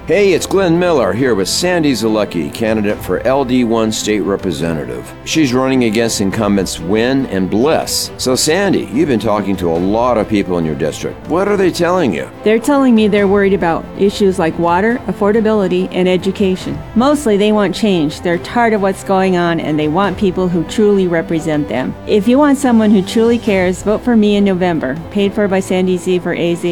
Hey, it's Glenn Miller here with Sandy Zalecki, candidate for LD1 State Representative. She's running against incumbents Wynn and Bliss. So Sandy, you've been talking to a lot of people in your district. What are they telling you? They're telling me they're worried about issues like water, affordability, and education. Mostly they want change. They're tired of what's going on and they want people who truly represent them. If you want someone who truly cares, vote for me in November. Paid for by Sandy Z for AZ.